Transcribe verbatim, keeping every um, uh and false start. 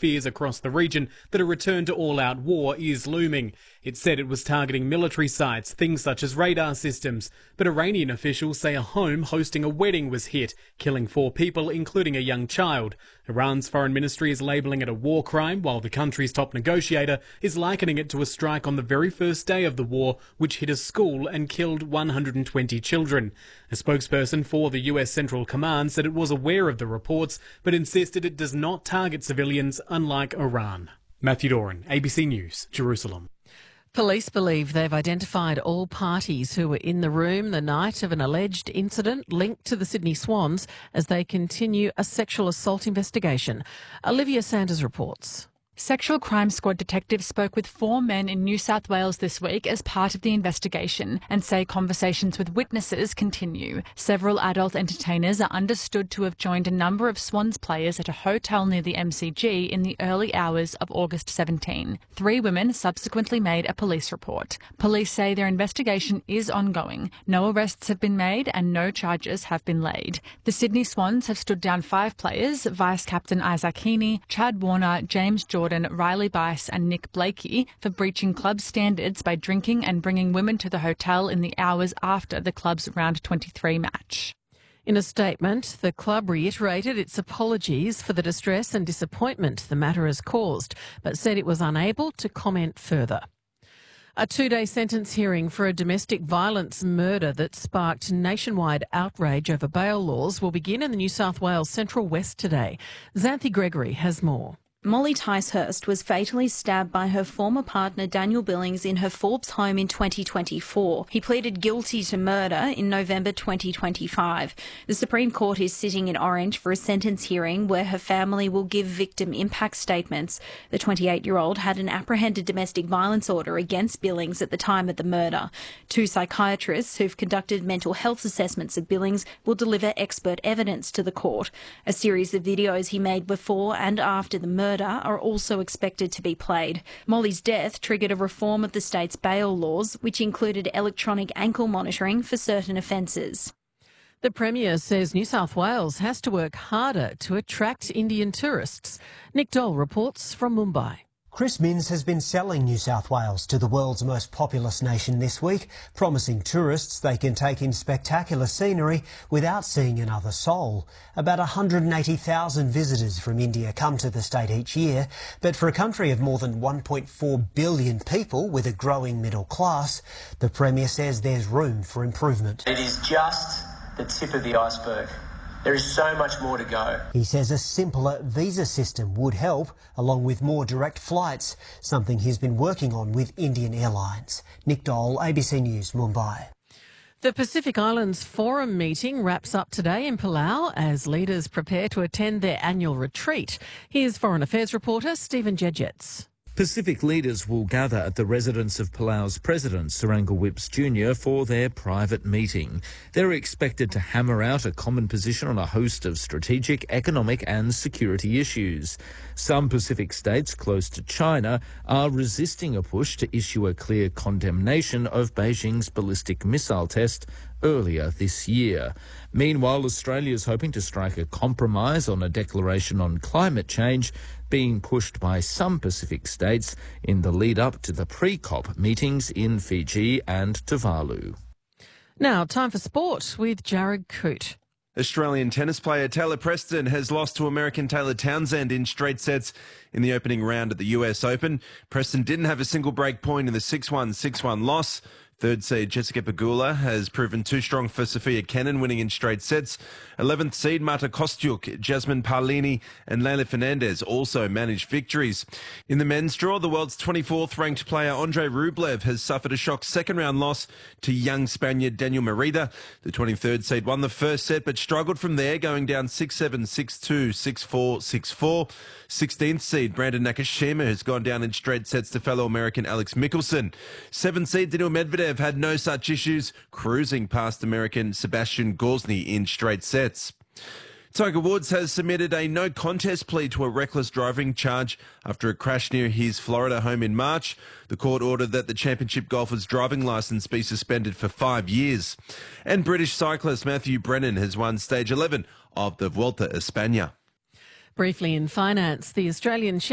fears across the region that a return to all-out war is looming. It said it was targeting military sites, things such as radar systems. But Iranian officials say a home hosting a wedding was hit, killing four people, including a young child. Iran's foreign ministry is labelling it a war crime, while the country's top negotiator is likening it to a strike on the very first day of the war, which hit a school and killed one hundred twenty children. A spokesperson for the U S Central Command said it was aware of the reports, but insisted it does not target civilians, unlike Iran. Matthew Doran, A B C News, Jerusalem. Police believe they've identified all parties who were in the room the night of an alleged incident linked to the Sydney Swans as they continue a sexual assault investigation. Olivia Sanders reports. Sexual Crime Squad detectives spoke with four men in New South Wales this week as part of the investigation and say conversations with witnesses continue. Several adult entertainers are understood to have joined a number of Swans players at a hotel near the M C G in the early hours of August seventeenth. Three women subsequently made a police report. Police say their investigation is ongoing. No arrests have been made and no charges have been laid. The Sydney Swans have stood down five players, Vice-Captain Isaac Heaney, Chad Warner, James Jordan, Riley Bice and Nick Blakey for breaching club standards by drinking and bringing women to the hotel in the hours after the club's round twenty-three match. In a statement, the club reiterated its apologies for the distress and disappointment the matter has caused, but said it was unable to comment further. A two-day sentence hearing for a domestic violence murder that sparked nationwide outrage over bail laws will begin in the New South Wales Central West today. Xanthi Gregory has more. Molly Ticehurst was fatally stabbed by her former partner Daniel Billings in her Forbes home in twenty twenty-four. He pleaded guilty to murder in November twenty twenty-five. The Supreme Court is sitting in Orange for a sentence hearing where her family will give victim impact statements. The twenty-eight-year-old had an apprehended domestic violence order against Billings at the time of the murder. Two psychiatrists who've conducted mental health assessments of Billings will deliver expert evidence to the court. A series of videos he made before and after the murder are also expected to be played. Molly's death triggered a reform of the state's bail laws, which included electronic ankle monitoring for certain offences. The Premier says New South Wales has to work harder to attract Indian tourists. Nick Dole reports from Mumbai. Chris Minns has been selling New South Wales to the world's most populous nation this week, promising tourists they can take in spectacular scenery without seeing another soul. About one hundred eighty thousand visitors from India come to the state each year, but for a country of more than one point four billion people with a growing middle class, the Premier says there's room for improvement. It is just the tip of the iceberg. There is so much more to go. He says a simpler visa system would help, along with more direct flights, something he's been working on with Indian Airlines. Nick Dole, A B C News, Mumbai. The Pacific Islands Forum meeting wraps up today in Palau as leaders prepare to attend their annual retreat. Here's Foreign Affairs reporter Stephen Jedgetts. Pacific leaders will gather at the residence of Palau's President, Surangel Whipps Junior for their private meeting. They're expected to hammer out a common position on a host of strategic, economic and security issues. Some Pacific states close to China are resisting a push to issue a clear condemnation of Beijing's ballistic missile test earlier this year. Meanwhile, Australia is hoping to strike a compromise on a declaration on climate change being pushed by some Pacific states in the lead up to the pre-COP meetings in Fiji and Tuvalu. Now, time for sport with Jared Coote. Australian tennis player Taylor Preston has lost to American Taylor Townsend in straight sets in the opening round at the U S Open. Preston didn't have a single break point in the six one, six one loss. Third seed Jessica Pegula has proven too strong for Sophia Kenin, winning in straight sets. eleventh seed Marta Kostyuk, Jasmine Paolini and Leylah Fernandez also managed victories. In the men's draw, the world's twenty-fourth ranked player Andrei Rublev has suffered a shock second round loss to young Spaniard Daniel Merida. The twenty-third seed won the first set but struggled from there, going down six seven, six two, six four, six four. sixteenth seed Brandon Nakashima has gone down in straight sets to fellow American Alex Mickelson. seventh seed Daniil Medvedev had no such issues, cruising past American Sebastian Gorsny in straight sets. Tiger Woods has submitted a no contest plea to a reckless driving charge after a crash near his Florida home in March. The court ordered that the championship golfer's driving licence be suspended for five years. And British cyclist Matthew Brennan has won stage eleven of the Vuelta a España. Briefly in finance, the Australian